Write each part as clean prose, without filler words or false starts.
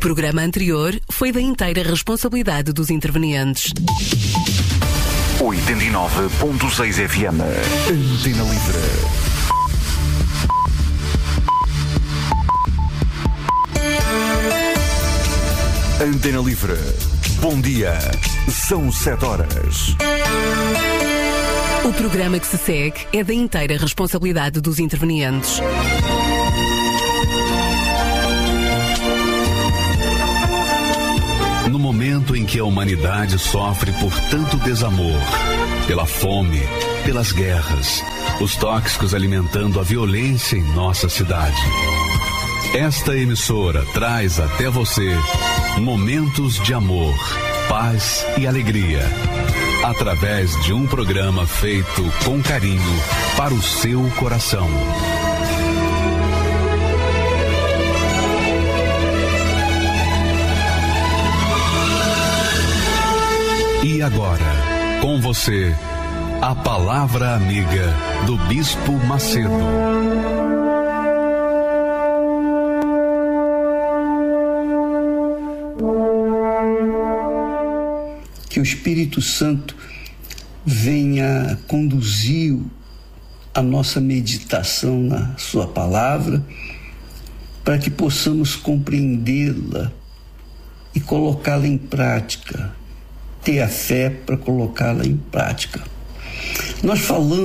programa anterior foi da inteira responsabilidade dos intervenientes. 89.6 FM. Antena Livre. Antena Livre. Bom dia. São 7 horas. O programa que se segue é da inteira responsabilidade dos intervenientes. No momento em que a humanidade sofre por tanto desamor, pela fome, pelas guerras, os tóxicos alimentando a violência em nossa cidade, esta emissora traz até você momentos de amor, paz e alegria, através de um programa feito com carinho para o seu coração. E agora, com você, a palavra amiga do Bispo Macedo. Que o Espírito Santo venha conduzir a nossa meditação na sua palavra, para que possamos compreendê-la e colocá-la em prática. Ter a fé para colocá-la em prática. Nós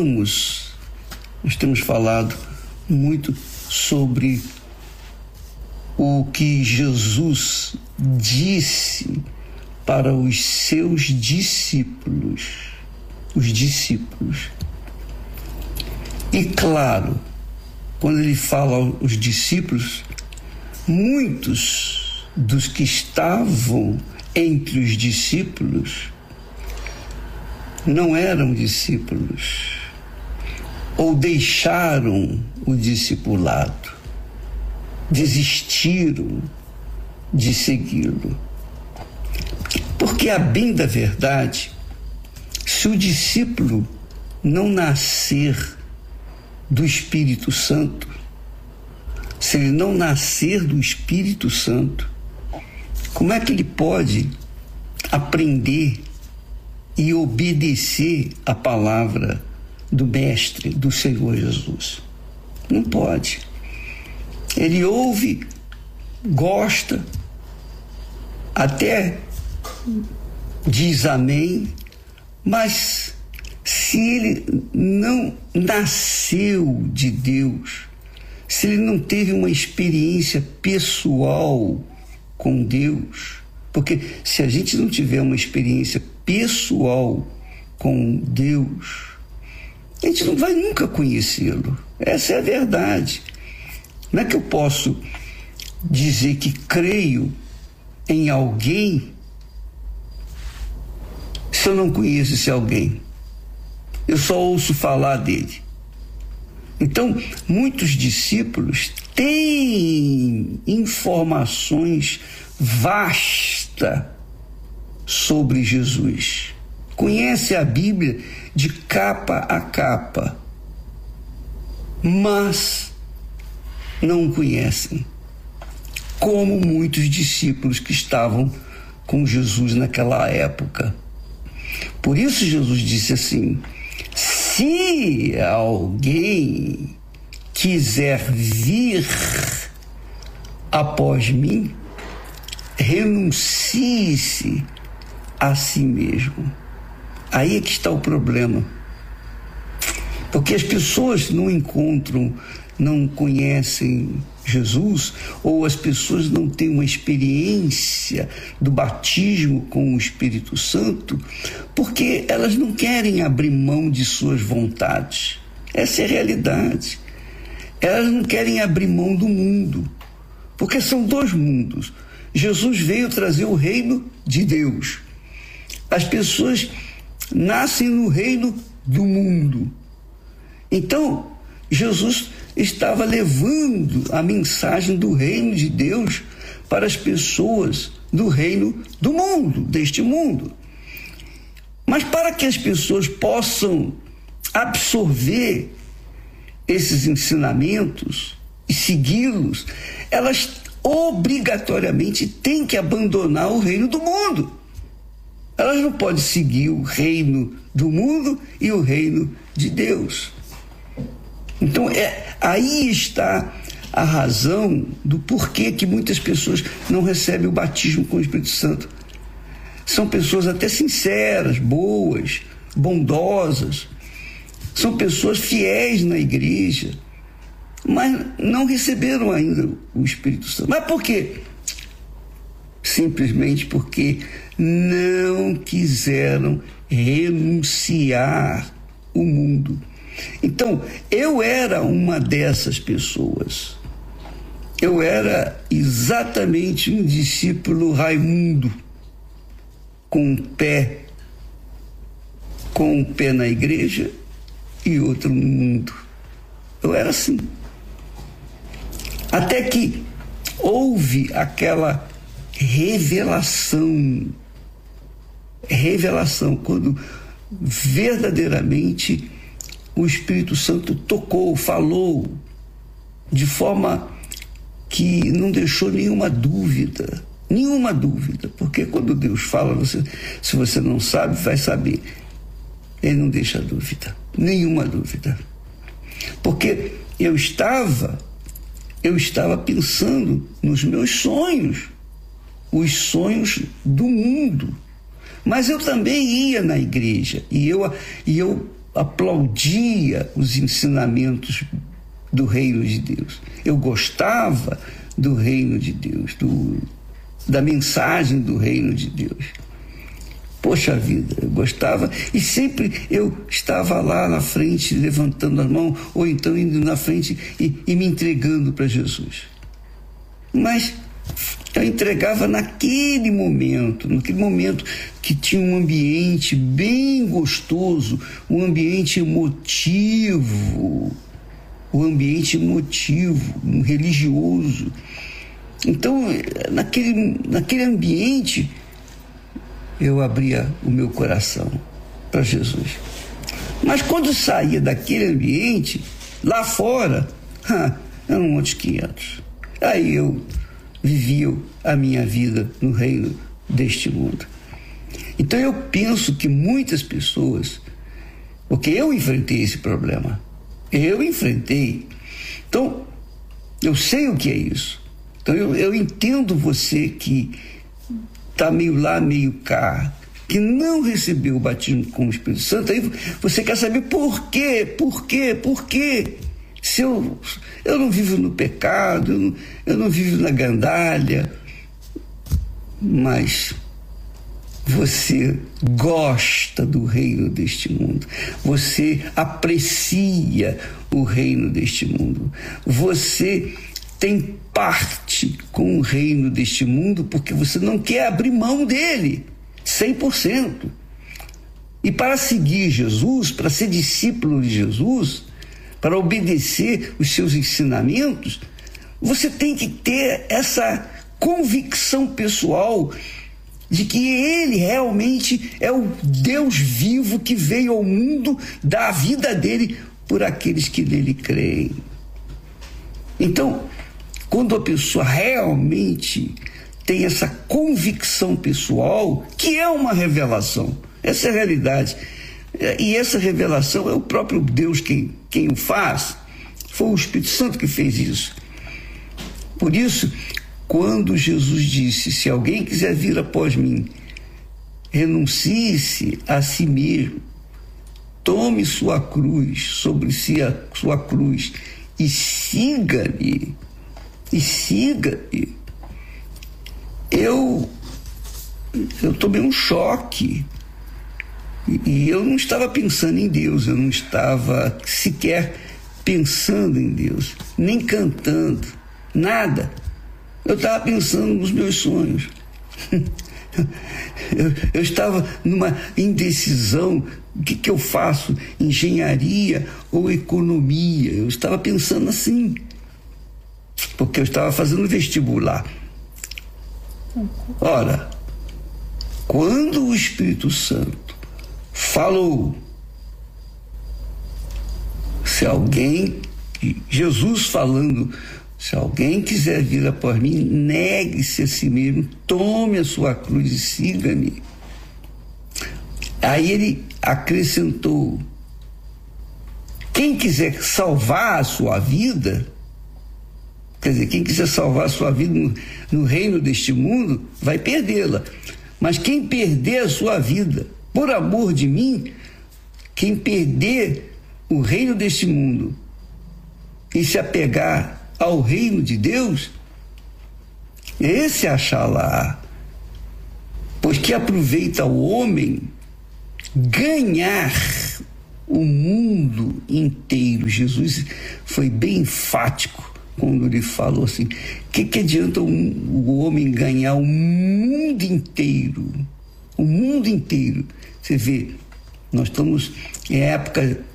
temos falado muito sobre o que Jesus disse para os seus discípulos, E claro, quando ele fala aos discípulos, muitos dos que estavam entre os discípulos não eram discípulos ou deixaram o discipulado, desistiram de segui-lo. Porque, a bem da verdade, se o discípulo não nascer do Espírito Santo, se ele não nascer do Espírito Santo, como é que ele pode aprender e obedecer a palavra do Mestre, do Senhor Jesus? Não pode. Ele ouve, gosta, até diz amém, mas se ele não nasceu de Deus, se ele não teve uma experiência pessoal com Deus, porque se a gente não tiver uma experiência pessoal com Deus, a gente não vai nunca conhecê-lo. Essa é a verdade. Não é que eu posso dizer que creio em alguém se eu não conheço esse alguém. Eu só ouço falar dele. Então, muitos discípulos têm informações vastas sobre Jesus. Conhece a Bíblia de capa a capa, mas não conhecem, como muitos discípulos que estavam com Jesus naquela época. Por isso Jesus disse assim: se alguém quiser vir após mim, renuncie-se a si mesmo. Aí é que está o problema. Porque as pessoas não conhecem Jesus, ou as pessoas não têm uma experiência do batismo com o Espírito Santo, porque elas não querem abrir mão de suas vontades. Essa é a realidade. Elas não querem abrir mão do mundo, porque são dois mundos. Jesus veio trazer o reino de Deus. As pessoas nascem no reino do mundo. Então, Jesus estava levando a mensagem do reino de Deus para as pessoas do reino do mundo, deste mundo. Mas para que as pessoas possam absorver esses ensinamentos e segui-los, elas obrigatoriamente têm que abandonar o reino do mundo. Elas não podem seguir o reino do mundo e o reino de Deus. Então, aí está a razão do porquê que muitas pessoas não recebem o batismo com o Espírito Santo. São pessoas até sinceras, boas, bondosas, são pessoas fiéis na igreja, mas não receberam ainda o Espírito Santo. Mas por quê? Simplesmente porque não quiseram renunciar o mundo. Então, eu era uma dessas pessoas. Eu era exatamente um discípulo Raimundo, com um pé na igreja e outro no mundo. Eu era assim. Até que houve aquela revelação, quando verdadeiramente o Espírito Santo tocou, falou, de forma que não deixou nenhuma dúvida, porque quando Deus fala, se você não sabe, vai saber. Ele não deixa dúvida, nenhuma dúvida. Porque eu estava pensando nos meus sonhos, os sonhos do mundo. Mas eu também ia na igreja e eu aplaudia os ensinamentos do reino de Deus. Eu gostava do reino de Deus, da mensagem do reino de Deus. Poxa vida, eu gostava e sempre eu estava lá na frente levantando as mãos ou então indo na frente e me entregando para Jesus. Mas eu entregava naquele momento que tinha um ambiente bem gostoso, um ambiente emotivo, um religioso. Então, naquele ambiente, eu abria o meu coração para Jesus. Mas quando saía daquele ambiente, lá fora, eram outros 500. Aí eu vivia a minha vida no reino deste mundo. Então eu penso que muitas pessoas, porque eu enfrentei esse problema, então eu sei o que é isso. Então eu entendo você que está meio lá, meio cá, que não recebeu o batismo com o Espírito Santo. Aí você quer saber por quê? Se eu não vivo no pecado, eu não vivo na gandalha, mas você gosta do reino deste mundo, você aprecia o reino deste mundo, você tem parte com o reino deste mundo porque você não quer abrir mão dele 100%. E para seguir Jesus, para ser discípulo de Jesus, para obedecer os seus ensinamentos, você tem que ter essa convicção pessoal de que ele realmente é o Deus vivo que veio ao mundo dar a vida dele por aqueles que nele creem. Então, quando a pessoa realmente tem essa convicção pessoal, que é uma revelação, essa é a realidade, e essa revelação é o próprio Deus quem o faz, foi o Espírito Santo que fez isso. Por isso, quando Jesus disse, se alguém quiser vir após mim, renuncie-se a si mesmo, tome sua cruz, sobre si a sua cruz, e siga-me, eu tomei um choque, e eu não estava pensando em Deus, eu não estava sequer pensando em Deus, nem cantando, nada. Eu estava pensando nos meus sonhos. Eu estava numa indecisão, o que eu faço, engenharia ou economia? Eu estava pensando assim, porque eu estava fazendo vestibular. Ora, quando o Espírito Santo falou, se alguém, Jesus falando Se alguém quiser vir após mim, negue-se a si mesmo, tome a sua cruz e siga-me. Aí ele acrescentou: quem quiser salvar a sua vida, quer dizer, quem quiser salvar a sua vida no reino deste mundo, vai perdê-la. Mas quem perder a sua vida por amor de mim, quem perder o reino deste mundo e se apegar ao reino de Deus, esse achará. Pois que aproveita o homem ganhar o mundo inteiro. Jesus foi bem enfático quando ele falou assim: que adianta o homem ganhar o mundo inteiro? O mundo inteiro. Você vê, nós estamos em época